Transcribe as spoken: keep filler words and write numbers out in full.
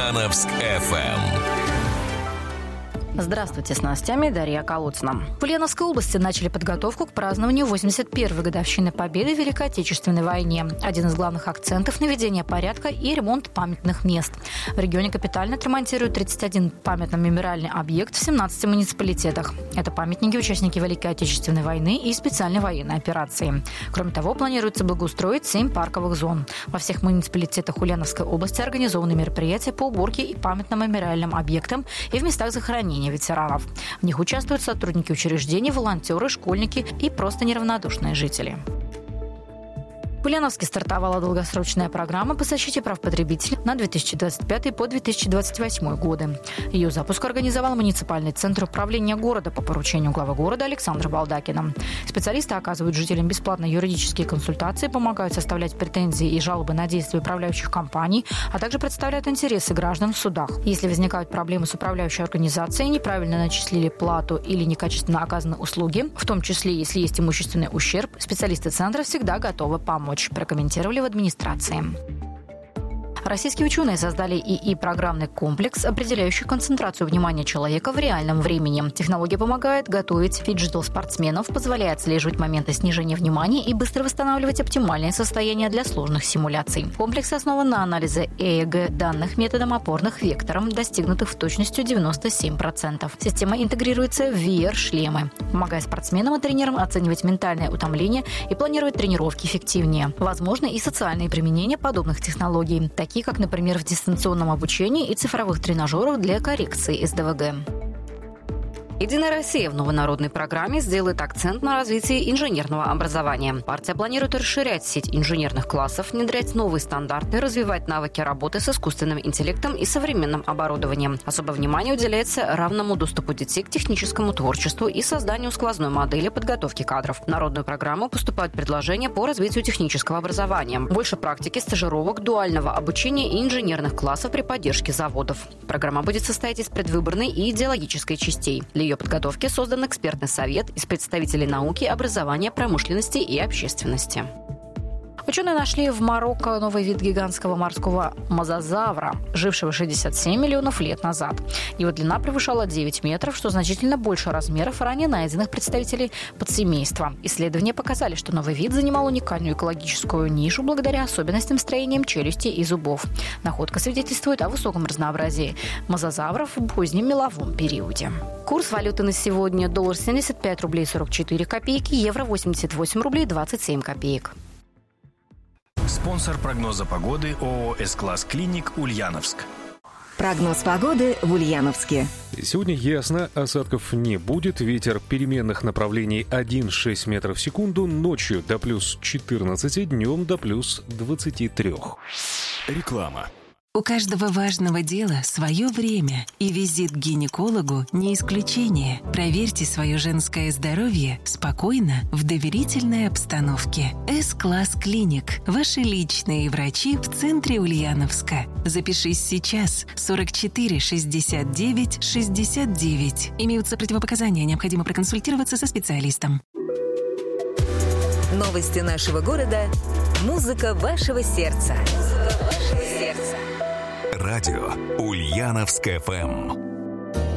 Ульяновск эф эм. Здравствуйте, с новостями Дарья Колодцина. В Ульяновской области начали подготовку к празднованию восемьдесят первой годовщины Победы в Великой Отечественной войне. Один из главных акцентов – наведение порядка и ремонт памятных мест. В регионе капитально отремонтируют тридцать один памятно-мемориальный объект в семнадцати муниципалитетах. Это памятники участники Великой Отечественной войны и специальной военной операции. Кроме того, планируется благоустроить семь парковых зон. Во всех муниципалитетах Ульяновской области организованы мероприятия по уборке и памятно-мемориальным объектам и в местах захоронения ветеранов. В них участвуют сотрудники учреждений, волонтеры, школьники и просто неравнодушные жители. В Ульяновске стартовала долгосрочная программа по защите прав потребителей на две тысячи двадцать пятый по две тысячи двадцать восьмой годы. Ее запуск организовал муниципальный центр управления города по поручению главы города Александра Балдакина. Специалисты оказывают жителям бесплатные юридические консультации, помогают составлять претензии и жалобы на действия управляющих компаний, а также представляют интересы граждан в судах. Если возникают проблемы с управляющей организацией, неправильно начислили плату или некачественно оказаны услуги, в том числе, если есть имущественный ущерб, специалисты центра всегда готовы помочь, прокомментировали в администрации. Российские ученые создали ИИ-программный комплекс, определяющий концентрацию внимания человека в реальном времени. Технология помогает готовить фиджитал-спортсменов, позволяет отслеживать моменты снижения внимания и быстро восстанавливать оптимальное состояние для сложных симуляций. Комплекс основан на анализе ЭЭГ данных методом опорных вектором, достигнутых в точностью девяносто семь процентов. Система интегрируется в ви ар-шлемы, помогая спортсменам и тренерам оценивать ментальное утомление и планировать тренировки эффективнее. Возможны и социальные применения подобных технологий, такие как, например, в дистанционном обучении и цифровых тренажерах для коррекции эс дэ вэ гэ. «Единая Россия» в новой народной программе сделает акцент на развитии инженерного образования. Партия планирует расширять сеть инженерных классов, внедрять новые стандарты, развивать навыки работы с искусственным интеллектом и современным оборудованием. Особое внимание уделяется равному доступу детей к техническому творчеству и созданию сквозной модели подготовки кадров. В народную программу поступают предложения по развитию технического образования. Больше практики, стажировок, дуального обучения и инженерных классов при поддержке заводов. Программа будет состоять из предвыборной и идеологической частей. Для ее подготовки создан экспертный совет из представителей науки, образования, промышленности и общественности. Ученые нашли в Марокко новый вид гигантского морского мозазавра, жившего шестьдесят семь миллионов лет назад. Его длина превышала девять метров, что значительно больше размеров ранее найденных представителей подсемейства. Исследования показали, что новый вид занимал уникальную экологическую нишу благодаря особенностям строения челюсти и зубов. Находка свидетельствует о высоком разнообразии мозазавров в позднем меловом периоде. Курс валюты на сегодня: доллар семьдесят пять рублей сорок четыре копейки, евро восемьдесят восемь рублей двадцать семь копеек. Спонсор прогноза погоды ООО «С-класс Клиник» Ульяновск. Прогноз погоды в Ульяновске. Сегодня ясно, осадков не будет. Ветер переменных направлений один целых шесть десятых метров в секунду. Ночью до плюс четырнадцати, днем до плюс двадцати трёх. Реклама. У каждого важного дела свое время, и визит к гинекологу не исключение. Проверьте свое женское здоровье спокойно, в доверительной обстановке. С-класс Клиник. Ваши личные врачи в центре Ульяновска. Запишись сейчас. сорок четыре шестьдесят девять шестьдесят девять. Имеются противопоказания, необходимо проконсультироваться со специалистом. Новости нашего города. Музыка вашего сердца. Музыка вашего сердца. Радио Ульяновск эф эм.